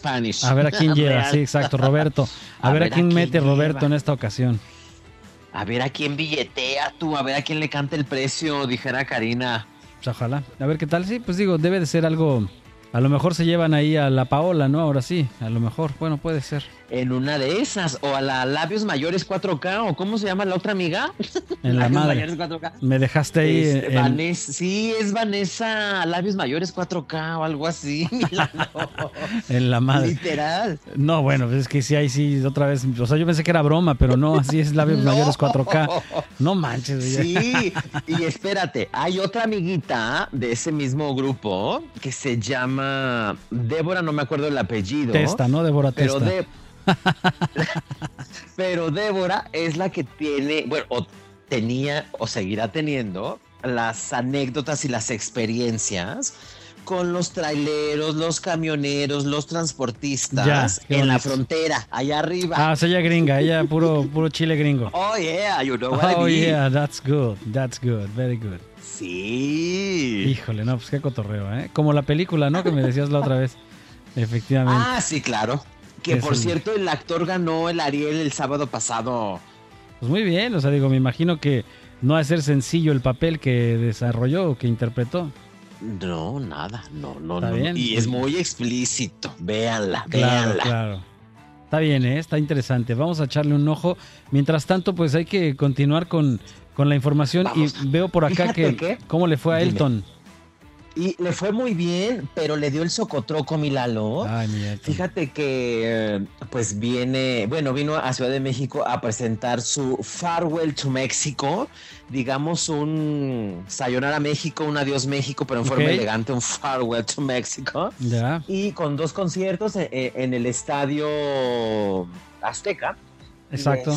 Spanish. A ver a quién lleva, Real. sí, exacto, Roberto. A ver a quién mete Roberto lleva. en esta ocasión. A ver a quién billetea tú, a ver a quién le canta el precio, dijera Karina. Pues ojalá. A ver qué tal. Sí, pues digo, debe de ser algo. A lo mejor se llevan ahí a la Paola, ¿no? Ahora sí, a lo mejor. Bueno, puede ser. En una de esas, o a la Labios Mayores 4K, o ¿cómo se llama la otra amiga? En la Labios madre. Mayores 4K. Me dejaste ahí. Vanessa, sí, es Vanessa Labios Mayores 4K o algo así. Milano. En la madre. Literal. No, bueno, pues es que sí, ahí sí, otra vez. O sea, yo pensé que era broma, pero no, así es Labios No. Mayores 4K. No manches. Sí, y espérate, hay otra amiguita de ese mismo grupo que se llama Débora, no me acuerdo el apellido. Testa, ¿no? Débora Pero Testa. Pero Débora es la que tiene, bueno, o tenía o seguirá teniendo las anécdotas y las experiencias con los traileros, los camioneros, los transportistas Ya, qué en la bonito. frontera, allá arriba. Ah, o sea, ella gringa, ella puro chile gringo. Oh yeah, you know what I Oh, mean. yeah, that's good, very good. Sí. Híjole, no, pues qué cotorreo, ¿eh? Como la película, ¿no? Que me decías la otra vez. Efectivamente. Ah, sí, claro. Que Es por el- cierto, el actor ganó el Ariel el sábado pasado. Pues muy bien, o sea, digo, me imagino que no ha de ser sencillo el papel que desarrolló o que interpretó. No, nada, no. Está bien. Y es muy explícito. Véanla, Claro, véanla. claro. Está bien, ¿eh? Está interesante. Vamos a echarle un ojo. Mientras tanto, pues hay que continuar con la información. Vamos. Y veo por acá Fíjate que que- cómo le fue a Dime. Elton. Y le fue muy bien, pero le dio el socotroco, mi Lalo. Ay, mi Elton. Fíjate que pues vino a Ciudad de México a presentar su Farewell to México, digamos un Sayonara México, un Adiós México, pero en forma Ok. elegante, un Farewell to México. Ya. Y con 2 conciertos en el Estadio Azteca. Exacto.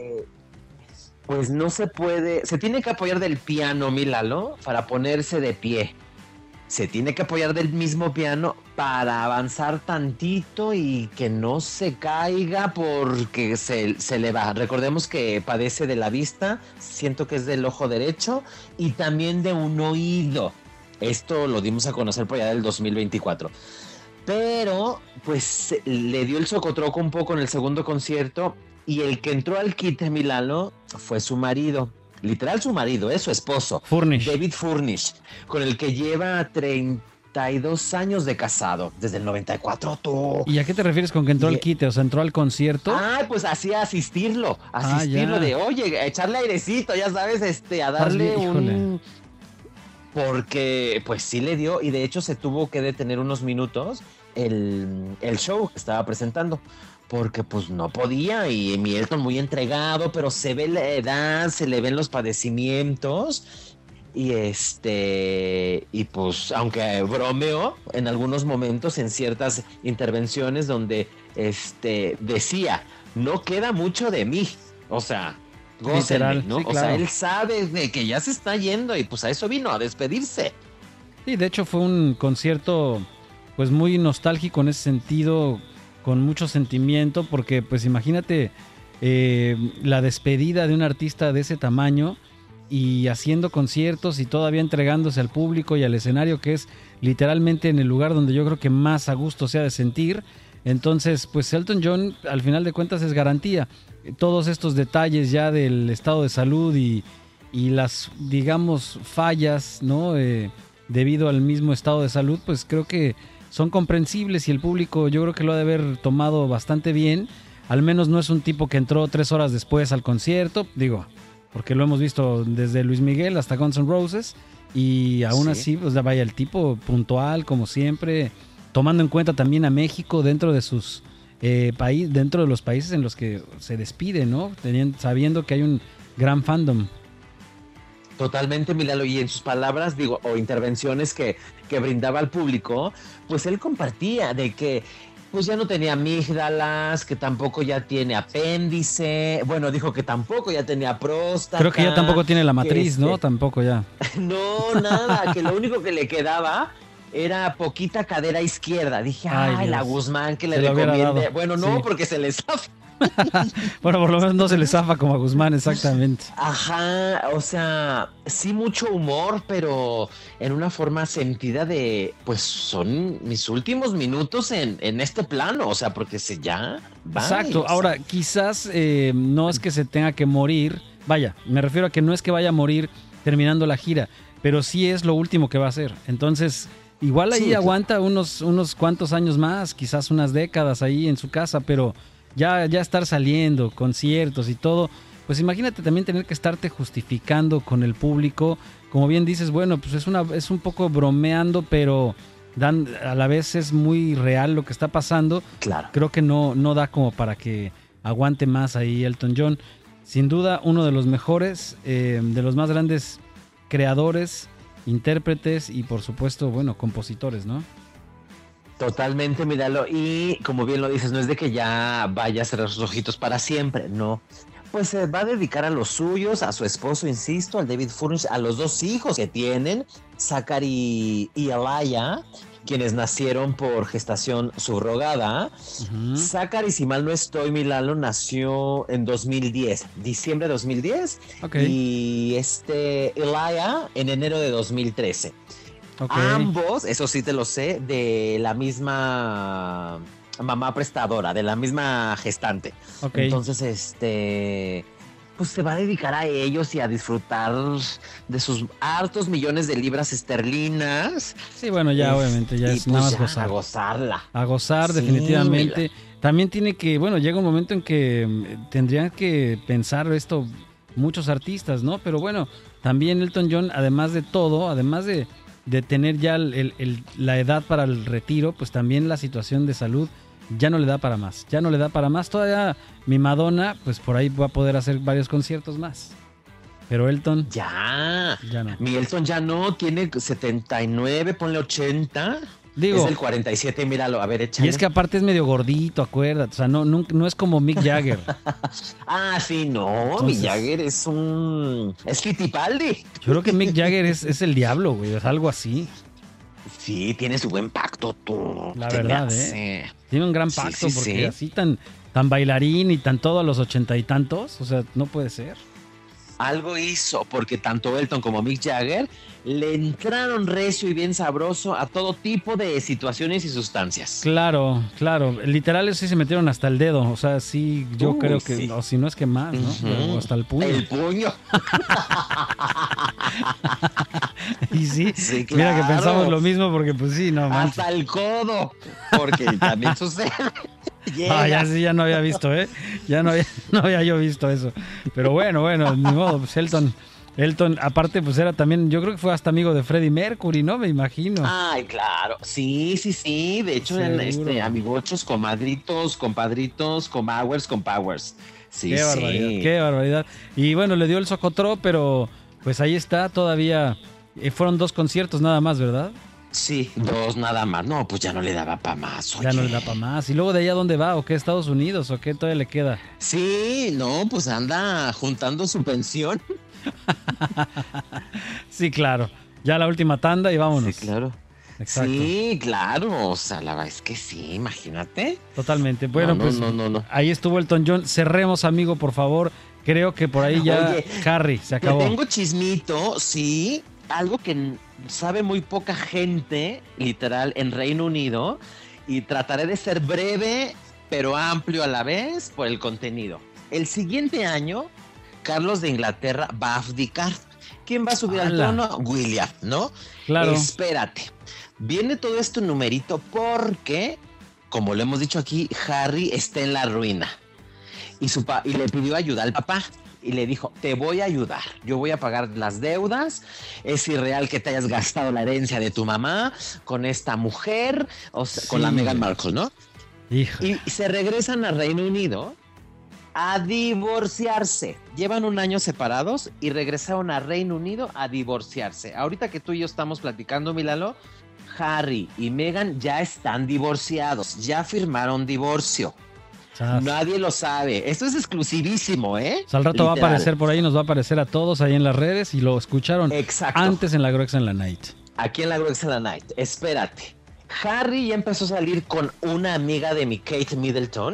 Pues no se puede, se tiene que apoyar del piano, mi Lalo, para ponerse de pie. Se tiene que apoyar del mismo piano para avanzar tantito y que no se caiga porque se le va. Recordemos que padece de la vista, siento que es del ojo derecho y también de un oído. Esto lo dimos a conocer por allá del 2024. Pero pues le dio el socotroco un poco en el segundo concierto y el que entró al quite, Milano, fue su marido. Literal su marido, su esposo. Furnish. David Furnish, con el que lleva 32 años de casado, desde el 94, tú. ¿Y a qué te refieres con que entró Y- al quite? O sea, entró al concierto. Ah, pues así asistirlo ya. de, oye, a echarle airecito, ya sabes, a darle bien, híjole. un... Porque pues sí le dio y de hecho se tuvo que detener unos minutos el show que estaba presentando. Porque pues no podía y mi Elton muy entregado, pero se ve la edad, se le ven los padecimientos y y pues aunque bromeó en algunos momentos en ciertas intervenciones donde decía, no queda mucho de mí, o sea, gócenme, Literal, ¿no? sí, O claro. sea, él sabe de que ya se está yendo y pues a eso vino, a despedirse. Sí, de hecho fue un concierto pues muy nostálgico en ese sentido, con mucho sentimiento, porque pues imagínate la despedida de un artista de ese tamaño y haciendo conciertos y todavía entregándose al público y al escenario, que es literalmente en el lugar donde yo creo que más a gusto se ha de sentir. Entonces, pues Elton John al final de cuentas es garantía. Todos estos detalles ya del estado de salud y las, digamos, fallas, ¿no? Debido al mismo estado de salud, pues creo que son comprensibles y el público yo creo que lo ha de haber tomado bastante bien. Al menos no es un tipo que entró 3 horas después al concierto, digo, porque lo hemos visto desde Luis Miguel hasta Guns N' Roses y aún Sí. así, pues vaya, el tipo puntual como siempre, tomando en cuenta también a México dentro de sus dentro de los países en los que se despide, ¿no? Sabiendo que hay un gran fandom. Totalmente, Milalo, y en sus palabras, digo, o intervenciones que brindaba al público, pues él compartía de que pues ya no tenía amígdalas, que tampoco ya tiene apéndice, bueno, dijo que tampoco ya tenía próstata. Creo que ya tampoco tiene la matriz, que ¿no? Tampoco ya. No, nada, que lo único que le quedaba era poquita cadera izquierda. Dije, Ay, ay, la Dios. Guzmán que le Se lo hubiera recomiende. dado. Bueno, no, Sí. porque se le zafa. Bueno, por lo menos no se le zafa como a Guzmán, exactamente. Ajá, o sea, sí mucho humor, pero en una forma sentida de, pues son mis últimos minutos en este plano, o sea, porque ya va. Exacto, ahora quizás no es que se tenga que morir, vaya, me refiero a que no es que vaya a morir terminando la gira, pero sí es lo último que va a hacer, entonces igual ahí Sí, aguanta unos cuantos años más, quizás unas décadas ahí en su casa, pero ya estar saliendo, conciertos y todo, pues imagínate también tener que estarte justificando con el público, como bien dices, bueno, pues es un poco bromeando, pero a la vez es muy real lo que está pasando. claro. Creo que no da como para que aguante más ahí Elton John. Sin duda, uno de los mejores, de los más grandes creadores, intérpretes y por supuesto, bueno, compositores, ¿no? Totalmente, míralo. Y como bien lo dices, no es de que ya vaya a cerrar sus ojitos para siempre, no. Pues se va a dedicar a los suyos, a su esposo, insisto, al David Furnish, a los 2 hijos que tienen, Zachary y Elijah, quienes nacieron por gestación subrogada. Uh-huh. Zachary, si mal no estoy, Milalo, nació en 2010, diciembre de 2010, Okay. y Elijah en enero de 2013. Okay. Ambos, eso sí te lo sé, de la misma mamá prestadora, de la misma gestante. Okay. Entonces, pues se va a dedicar a ellos y a disfrutar de sus hartos millones de libras esterlinas. Sí, bueno, ya obviamente, ya es pues nada más ya, gozar. a gozarla. A gozar, Sí, definitivamente. También tiene que, bueno, llega un momento en que tendrían que pensar esto muchos artistas, ¿no? Pero bueno, también Elton John, además de todo, además de tener ya la edad para el retiro, pues también la situación de salud ya no le da para más. Ya no le da para más. Todavía mi Madonna, pues por ahí va a poder hacer varios conciertos más. Pero Elton... Ya no. Mi Elton ya no, tiene 79, ponle 80. Digo, es del 47, míralo, a ver, échale. Y es que aparte es medio gordito, acuérdate. O sea, no es como Mick Jagger. Sí, no. Entonces, Mick Jagger es Fittipaldi. Yo creo que Mick Jagger es el diablo, güey. Es algo así. Sí, tiene su buen pacto, tú. La verdad, Tiene un gran pacto, porque así tan bailarín y tan todo a los 80 y tantos. O sea, no puede ser. Algo hizo, porque tanto Elton como Mick Jagger le entraron recio y bien sabroso a todo tipo de situaciones y sustancias. Claro. Literal, sí se metieron hasta el dedo. O sea, sí, yo creo que, sí. O si no es que más, ¿no? Uh-huh. O hasta el puño. El puño. Y sí, claro. Mira que pensamos lo mismo, porque pues sí, no manches. Hasta el codo, porque también sucede. Ya no había visto, Ya no había yo visto eso. Pero bueno, ni modo, pues Elton, aparte, pues era también, yo creo que fue hasta amigo de Freddie Mercury, ¿no? Me imagino. Ay, claro. Sí. De hecho, eran amigochos, comadritos, compadritos, comowers, compowers. Sí, Qué barbaridad. Y bueno, le dio el socotro, pero pues ahí está, todavía. Fueron 2 conciertos nada más, ¿verdad? Sí, 2 nada más. No, pues ya no le daba para más. Oye. Ya no le da para más. ¿Y luego de allá dónde va? ¿O qué? ¿Estados Unidos? ¿O qué todavía le queda? Sí, no, pues anda juntando su pensión. Sí, claro. Ya la última tanda y vámonos. Sí, claro. Exacto. Sí, claro. O sea, la verdad es que sí, imagínate. Totalmente. Bueno, no. Ahí estuvo Elton John. Cerremos, amigo, por favor. Creo que por ahí ya Harry se acabó. Tengo chismito, sí. Algo que sabe muy poca gente, literal, en Reino Unido. Y trataré de ser breve, pero amplio a la vez por el contenido. El siguiente año, Carlos de Inglaterra va a abdicar. ¿Quién va a subir al trono? William, ¿no? Claro. Espérate. Viene todo esto numerito porque, como lo hemos dicho aquí, Harry está en la ruina. Y le pidió ayuda al papá. Y le dijo, te voy a ayudar, yo voy a pagar las deudas, es irreal que te hayas gastado la herencia de tu mamá con esta mujer, o sea, con la Meghan Markle, ¿no? Hijo. Y se regresan a Reino Unido a divorciarse. Llevan 1 año separados y regresaron a Reino Unido a divorciarse. Ahorita que tú y yo estamos platicando, Milalo, Harry y Meghan ya están divorciados, ya firmaron divorcio. Nadie lo sabe. Esto es exclusivísimo, ¿eh? O sea, al rato literal. Va a aparecer por ahí, nos va a aparecer a todos ahí en las redes y lo escucharon. Exacto. Antes en la Grox en la Night. Aquí en la Grox en la Night. Espérate. Harry ya empezó a salir con una amiga de mi Kate Middleton.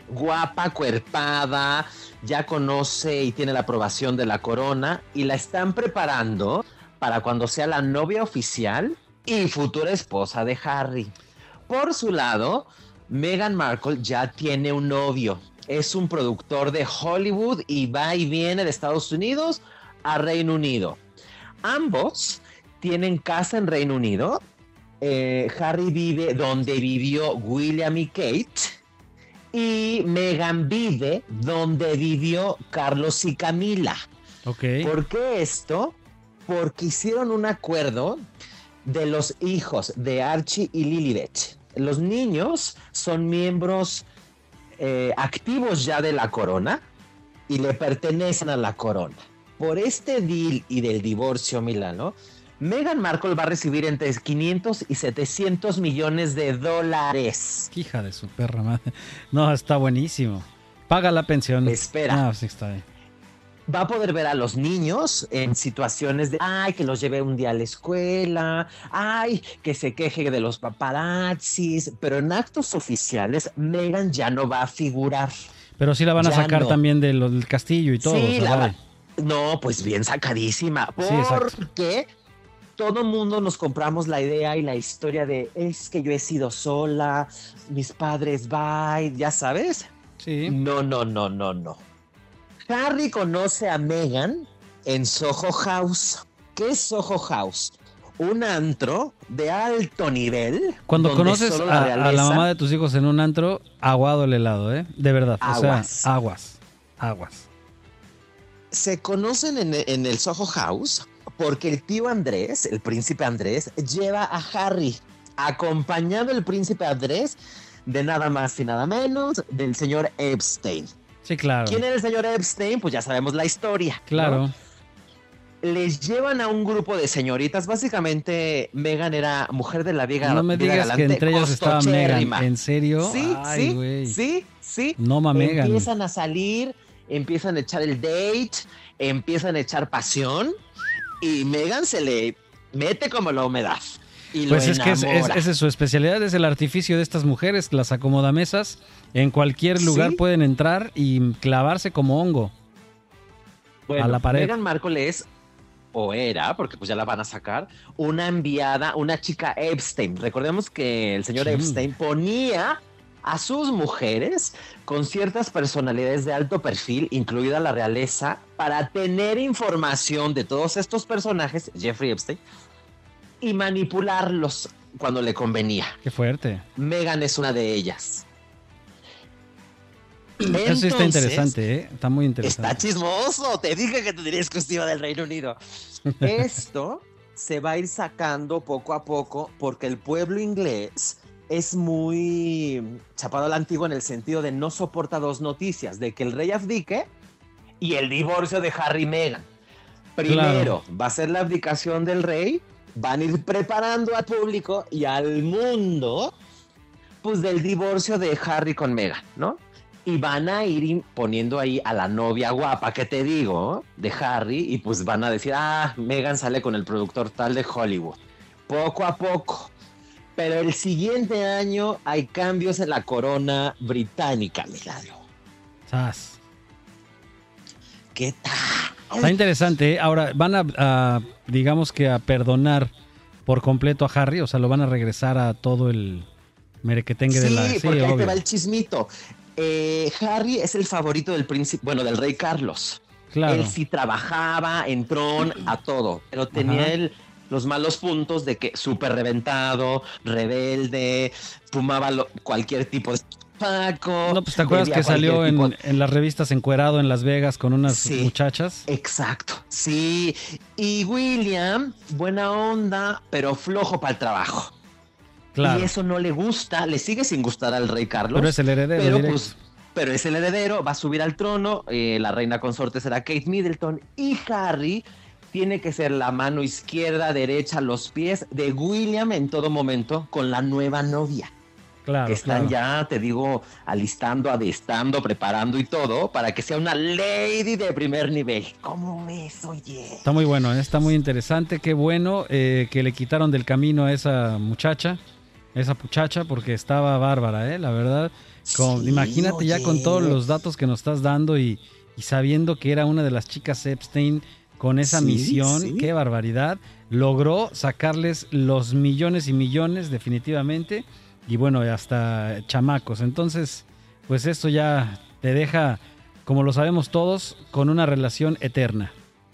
guapa, cuerpada, ya conoce y tiene la aprobación de la corona y la están preparando para cuando sea la novia oficial y futura esposa de Harry. Por su lado, Meghan Markle ya tiene un novio. Es un productor de Hollywood y va y viene de Estados Unidos a Reino Unido. Ambos tienen casa en Reino Unido. Harry vive donde vivió William y Kate. Y Meghan vive donde vivió Carlos y Camila. Ok. ¿Por qué esto? Porque hicieron un acuerdo de los hijos de Archie y Lilibet. Los niños son miembros activos ya de la corona y le pertenecen a la corona. Por este deal y del divorcio, Milano, Meghan Markle va a recibir entre 500 y 700 millones de dólares. Hija de su perra madre. No, está buenísimo. Paga la pensión. Espera. Ah, sí, está bien. Va a poder ver a los niños en situaciones de, ay, que los lleve un día a la escuela, ay, que se queje de los paparazzis, pero en actos oficiales Meghan ya no va a figurar. Pero sí la van a Ya sacar no. también del castillo y todo. Sí, o sea, vale. no, pues bien sacadísima, Sí, exacto. porque todo mundo nos compramos la idea y la historia de, es que yo he sido sola, mis padres, bye, ya sabes. Sí. No. Harry conoce a Meghan en Soho House. ¿Qué es Soho House? Un antro de alto nivel. Cuando donde conoces solo a la realeza- mamá de tus hijos en un antro, aguado el helado, ¿eh? De verdad. Aguas. O sea, aguas. Se conocen en el Soho House porque el tío Andrés, el príncipe Andrés, lleva a Harry, acompañado el príncipe Andrés de nada más y nada menos del señor Epstein. Sí, claro. ¿Quién era el señor Epstein? Pues ya sabemos la historia, ¿no? Claro. Les llevan a un grupo de señoritas. Básicamente, Meghan era mujer de la vida, No me vida digas galante, que entre ellos estaba costochérrima. Meghan. ¿En serio? Sí, Ay, güey. sí. No Meghan. Empiezan a salir, empiezan a echar el date, empiezan a echar pasión y Meghan se le mete como la humedad. Y Pues lo es que enamora. esa es su especialidad, es el artificio de estas mujeres, las acomodamesas. En cualquier lugar Sí. pueden entrar y clavarse como hongo. Bueno, a la pared. Meghan Markle es, o era, porque pues ya la van a sacar, una enviada, una chica Epstein. Recordemos que el señor Sí. Epstein ponía a sus mujeres con ciertas personalidades de alto perfil, incluida la realeza, para tener información de todos estos personajes, Jeffrey Epstein, y manipularlos cuando le convenía. Qué fuerte. Meghan es una de ellas. Eso sí está Entonces, interesante, ¿eh? Está muy interesante. Está chismoso, te dije que tendría exclusiva del Reino Unido. Esto se va a ir sacando poco a poco porque el pueblo inglés es muy chapado a la antigua en el sentido de no soporta dos noticias, de que el rey abdique y el divorcio de Harry y Meghan. Primero va a ser la abdicación del rey, van a ir preparando al público y al mundo pues del divorcio de Harry con Meghan, ¿no? Y van a ir poniendo ahí a la novia guapa, que te digo, de Harry, y pues van a decir, Meghan sale con el productor tal de Hollywood. Poco a poco. Pero el siguiente año hay cambios en la corona británica, Milagro. Sas. ¿Qué tal? Está interesante, ¿eh? Ahora, van digamos que a perdonar por completo a Harry, o sea, lo van a regresar a todo el merequetengue de la... Sí, porque ahí obvio. te va el chismito. Harry es el favorito del príncipe, bueno, del rey Carlos. Claro. Él sí trabajaba, entró a todo, pero tenía Ajá. los malos puntos de que súper reventado, rebelde, fumaba cualquier tipo de tabaco. No, pues te acuerdas bebía que salió cualquier tipo en las revistas encuerado en Las Vegas con unas Sí. muchachas. Exacto, sí. Y William, buena onda, pero flojo para el trabajo. Claro. Y eso no le gusta, le sigue sin gustar al rey Carlos. Pero es el heredero Pero, directo. pues, pero es el heredero, va a subir al trono, la reina consorte será Kate Middleton y Harry tiene que ser la mano izquierda, derecha, los pies de William en todo momento con la nueva novia. Claro, Que están claro. ya, te digo, alistando, adestando, preparando y todo para que sea una lady de primer nivel. ¿Cómo ves, oye? Está muy bueno, ¿eh? Está muy interesante. Qué bueno que le quitaron del camino a esa muchacha, porque estaba bárbara, la verdad. Sí, Imagínate ya con todos oye. los datos que nos estás dando y sabiendo que era una de las chicas Epstein con esa Sí, misión, sí. qué barbaridad. Logró sacarles los millones y millones definitivamente y bueno, hasta chamacos. Entonces, pues esto ya te deja, como lo sabemos todos, con una relación eterna.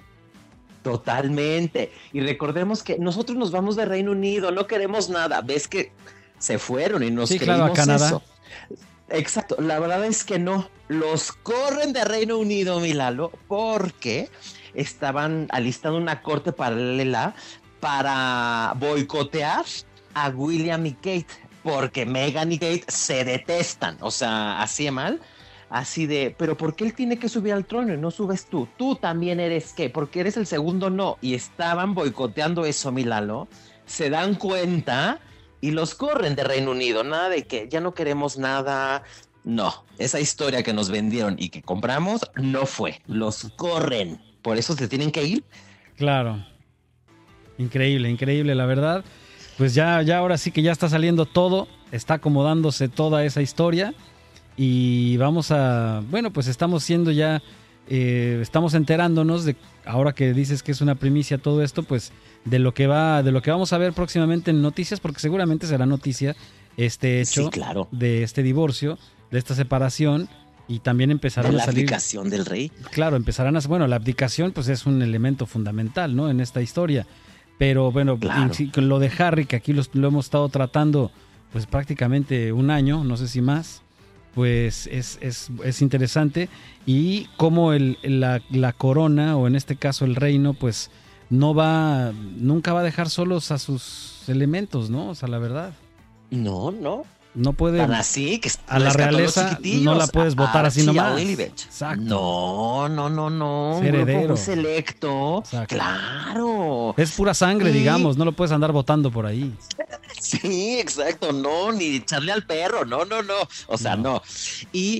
Totalmente. Y recordemos que nosotros nos vamos de Reino Unido, no queremos nada. Ves que se fueron y nos Sí, claro, a creímos Canadá. eso. Exacto, la verdad es que no. Los corren de Reino Unido, Milalo, porque estaban alistando una corte paralela para boicotear a William y Kate, porque Meghan y Kate se detestan, o sea, así de mal. Así de, pero ¿por qué él tiene que subir al trono y no subes tú? Tú también eres qué, porque eres el segundo no. Y estaban boicoteando eso, Milalo. Se dan cuenta y los corren de Reino Unido. Nada de que ya no queremos nada. No, esa historia que nos vendieron y que compramos no fue. Los corren. Por eso se tienen que ir. Claro. Increíble, increíble, la verdad. Pues ya ahora sí que ya está saliendo todo, está acomodándose toda esa historia y vamos a, bueno, pues estamos siendo ya, estamos enterándonos de, ahora que dices que es una primicia todo esto, pues de lo que vamos a ver próximamente en noticias, porque seguramente será noticia este hecho Sí, claro. de este divorcio, de esta separación y también empezarán De la a salir. abdicación del rey. Claro, empezarán a, bueno, la abdicación pues es un elemento fundamental, ¿no? En esta historia. Pero bueno, Claro. con lo de Harry, que aquí lo hemos estado tratando pues prácticamente un año, no sé si más, pues es interesante. Y cómo la corona, o en este caso el reino, pues nunca va a dejar solos a sus elementos, ¿no? O sea, la verdad, No, no. no puede... Tan así que A la rescató a los realeza chiquitillos, no la puedes votar así Archie y a nomás. Olivech. Exacto. No. Es Un grupo heredero. muy selecto. Exacto. Claro. Es pura sangre, Y- digamos, no lo puedes andar votando por ahí. Sí, exacto. No, ni echarle al perro. No. O sea, no. Y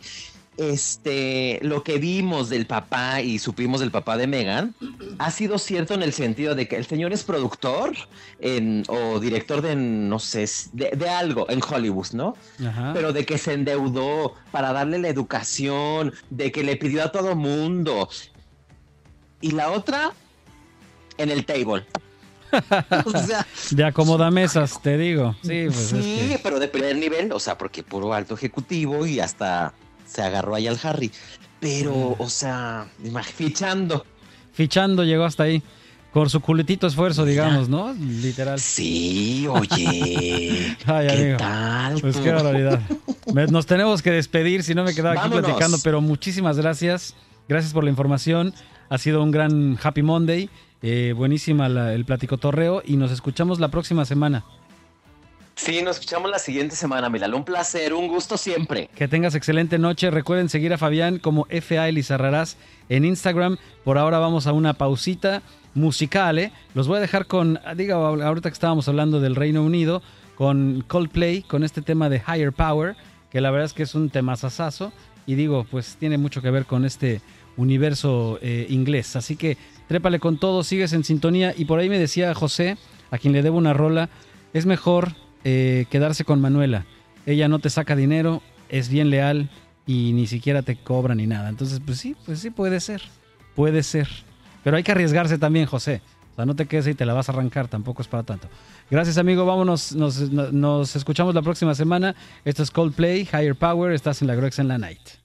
lo que vimos del papá y supimos del papá de Meghan ha sido cierto en el sentido de que el señor es productor o director de, no sé, de algo en Hollywood, ¿no? Ajá. Pero de que se endeudó para darle la educación, de que le pidió a todo mundo. Y la otra, en el table. O sea, De acomodamesas, te digo. Sí, pues sí, es que... pero de primer nivel, o sea, porque puro alto ejecutivo y hasta se agarró ahí al Harry. Pero, o sea, Fichando llegó hasta ahí. Por su culetito esfuerzo, digamos, ¿no? Literal. Sí, oye. Ay, ¿Qué amigo. tal? Pues tú? qué barbaridad. Nos tenemos que despedir, si no me quedaba aquí Vámonos. platicando, pero muchísimas gracias. Gracias por la información. Ha sido un gran Happy Monday. Buenísima el platicotorreo y nos escuchamos la próxima semana. Sí, nos escuchamos la siguiente semana, Milal. Un placer, un gusto siempre. Que tengas excelente noche. Recuerden seguir a Fabián como F.A. Elizarrarás en Instagram. Por ahora vamos a una pausita musical, ¿eh? Los voy a dejar con, digo, ahorita que estábamos hablando del Reino Unido, con Coldplay, con este tema de Higher Power, que la verdad es que es un temazazazo. Y digo, pues tiene mucho que ver con este universo inglés. Así que trépale con todo, sigues en sintonía. Y por ahí me decía José, a quien le debo una rola, es mejor quedarse con Manuela. Ella no te saca dinero, es bien leal y ni siquiera te cobra ni nada. Entonces, pues sí, puede ser. Puede ser. Pero hay que arriesgarse también, José. O sea, no te quedes y te la vas a arrancar, tampoco es para tanto. Gracias, amigo. Vámonos, nos escuchamos la próxima semana. Esto es Coldplay, Higher Power. Estás en la Grox en la Night.